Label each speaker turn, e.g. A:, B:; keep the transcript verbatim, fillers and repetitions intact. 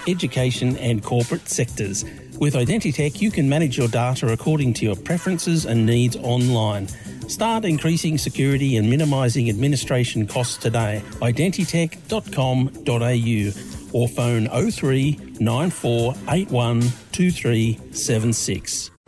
A: education and corporate sectors. With Identitech, you can manage your data according to your preferences and needs online. Start increasing security and minimising administration costs today. identitech dot com dot a u or phone oh three nine four eight one two three seven six.